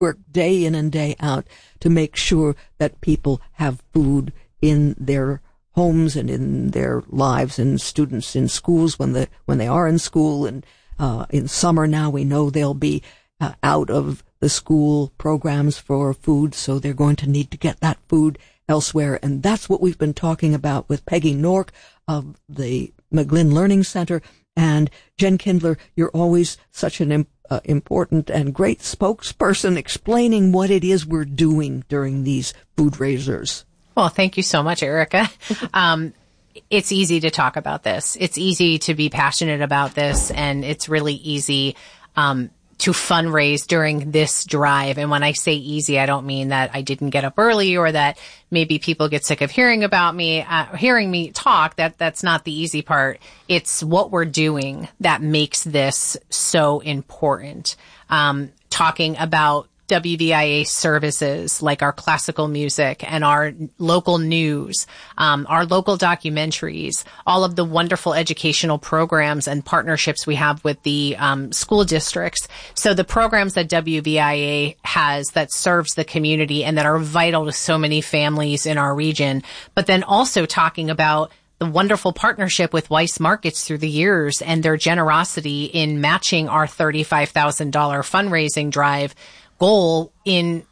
work day in and day out to make sure that people have food in their homes and in their lives, and students in schools when they are in school. And in summer now, we know they'll be out of the school programs for food, so they're going to need to get that food elsewhere. And that's what we've been talking about with Peggy Nork of the McGlynn Learning Center. And Jen Kindler, you're always such an important and great spokesperson explaining what it is we're doing during these food raisers. Well, thank you so much, Erica. It's easy to talk about this. It's easy to be passionate about this, and it's really easy to fundraise during this drive. And when I say easy, I don't mean that I didn't get up early or that maybe people get sick of hearing me talk. That's not the easy part. It's what we're doing that makes this so important. Talking about WVIA services like our classical music and our local news, our local documentaries, all of the wonderful educational programs and partnerships we have with the school districts. So the programs that WVIA has that serves the community and that are vital to so many families in our region, but then also talking about the wonderful partnership with Weiss Markets through the years and their generosity in matching our $35,000 fundraising drive goal in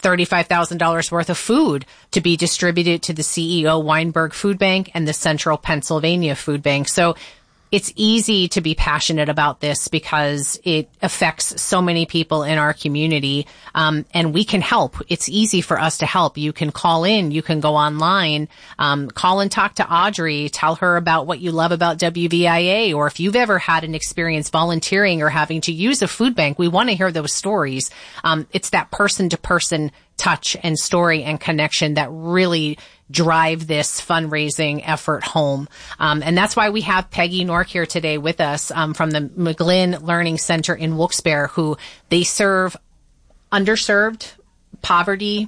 $35,000 worth of food to be distributed to the CEO Weinberg Food Bank and the Central Pennsylvania Food Bank. So it's easy to be passionate about this because it affects so many people in our community, and we can help. It's easy for us to help. You can call in, you can go online, call and talk to Audrey, tell her about what you love about WVIA, or if you've ever had an experience volunteering or having to use a food bank, we want to hear those stories. It's that person-to-person touch and story and connection that really drive this fundraising effort home. And that's why we have Peggy Nork here today with us from the McGlynn Learning Center in Wilkes-Barre, who they serve underserved poverty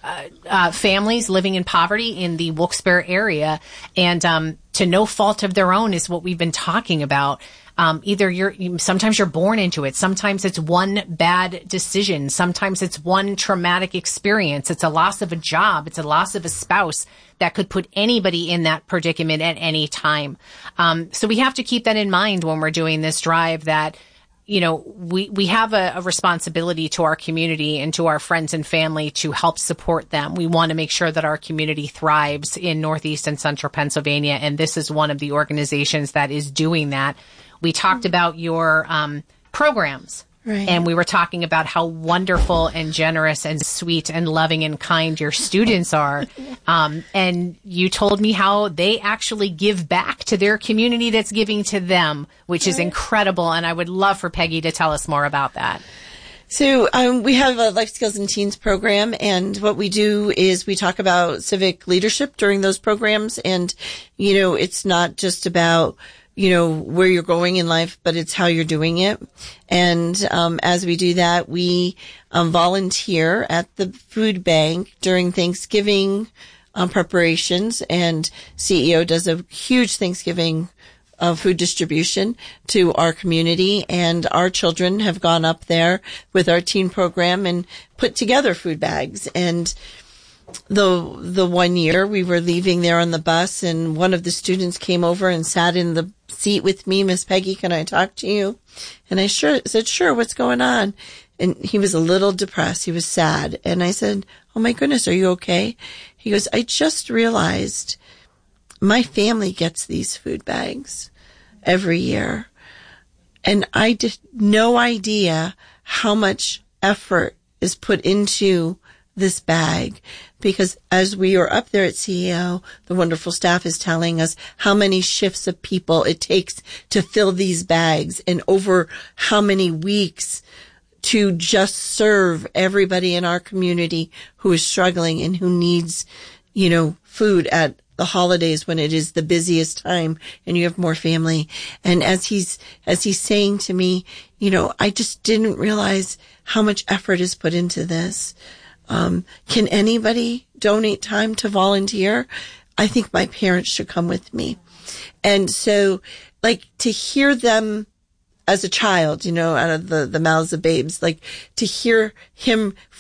families living in poverty in the Wilkes-Barre area. And to no fault of their own is what we've been talking about. Sometimes you're born into it. Sometimes it's one bad decision. Sometimes it's one traumatic experience. It's a loss of a job. It's a loss of a spouse that could put anybody in that predicament at any time. So we have to keep that in mind when we're doing this drive, that, you know, we have a responsibility to our community and to our friends and family to help support them. We want to make sure that our community thrives in Northeast and Central Pennsylvania. And this is one of the organizations that is doing that. We talked about your programs, right, and we were talking about how wonderful and generous and sweet and loving and kind your students are. And you told me how they actually give back to their community that's giving to them, which is incredible. And I would love for Peggy to tell us more about that. So we have a Life Skills and Teens program, and what we do is we talk about civic leadership during those programs. And, you know, it's not just about, you know, where you're going in life, but it's how you're doing it. And as we do that, we volunteer at the food bank during Thanksgiving preparations, and CEO does a huge Thanksgiving food distribution to our community, and our children have gone up there with our teen program and put together food bags. And the one year we were leaving there on the bus, and one of the students came over and sat in the seat with me. Miss Peggy, can I talk to you? And I said, sure, what's going on? And he was a little depressed. He was sad. And I said, oh my goodness, are you okay? He goes, I just realized my family gets these food bags every year, and I had no idea how much effort is put into this bag, because as we are up there at CEO, the wonderful staff is telling us how many shifts of people it takes to fill these bags, and over how many weeks to just serve everybody in our community who is struggling and who needs, you know, food at the holidays when it is the busiest time and you have more family. And as he's saying to me, you know, I just didn't realize how much effort is put into this. Can anybody donate time to volunteer? I think my parents should come with me. And so, like, to hear them as a child, out of the mouths of babes, like to hear him